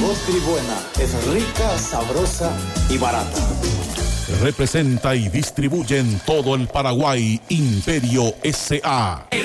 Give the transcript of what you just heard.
Nutribuena es rica, sabrosa y barata. Representa y distribuye en todo el Paraguay Imperio S.A.